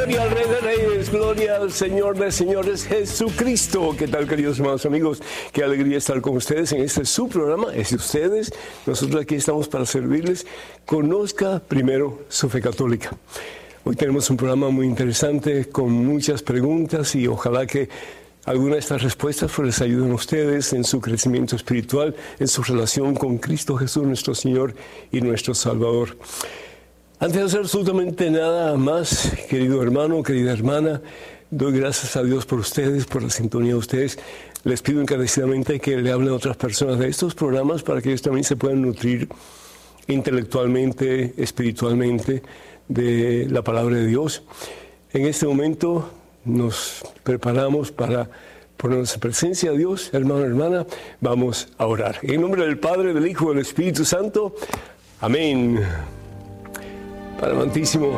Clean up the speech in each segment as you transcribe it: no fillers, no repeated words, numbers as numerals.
Gloria al Rey de Reyes, gloria al Señor de Señores, Jesucristo. ¿Qué tal, queridos hermanos amigos? Qué alegría estar con ustedes en este su programa, es de ustedes. Nosotros aquí estamos para servirles. Conozca primero su fe católica. Hoy tenemos un programa muy interesante con muchas preguntas y ojalá que algunas de estas respuestas pues les ayuden a ustedes en su crecimiento espiritual, en su relación con Cristo Jesús, nuestro Señor y nuestro Salvador. Antes de hacer absolutamente nada más, querido hermano, querida hermana, doy gracias a Dios por ustedes, por la sintonía de ustedes. Les pido encarecidamente que le hablen a otras personas de estos programas para que ellos también se puedan nutrir intelectualmente, espiritualmente de la palabra de Dios. En este momento nos preparamos para ponernos en presencia de Dios. Hermano, hermana, vamos a orar. En nombre del Padre, del Hijo y del Espíritu Santo. Amén. Padre amantísimo,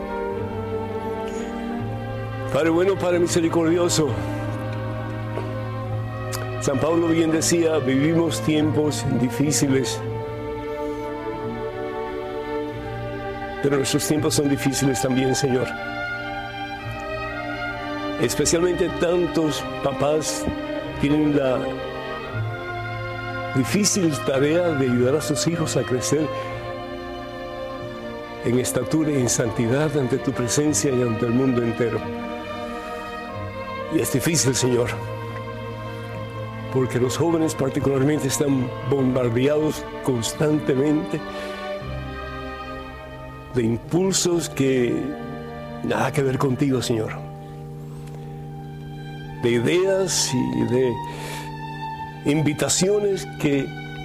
Padre bueno, Padre misericordioso, San Pablo bien decía, vivimos tiempos difíciles, pero nuestros tiempos son difíciles también, Señor. Especialmente tantos papás tienen la difícil tarea de ayudar a sus hijos a crecer en estatura y en santidad ante tu presencia y ante el mundo entero. Y es difícil, Señor, porque los jóvenes particularmente están bombardeados constantemente de impulsos que nada que ver contigo, Señor. De ideas y de invitaciones que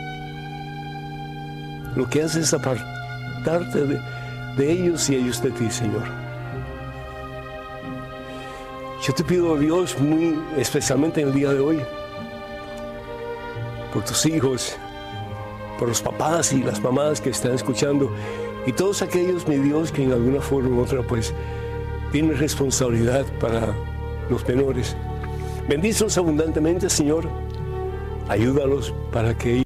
lo que hace es apartarte de ellos y ellos de ti, Señor. Yo te pido, Dios, muy especialmente en el día de hoy, por tus hijos, por los papás y las mamás que están escuchando, y todos aquellos, mi Dios, que en alguna forma u otra, pues, tienen responsabilidad para los menores. Bendícelos abundantemente, Señor. Ayúdalos para que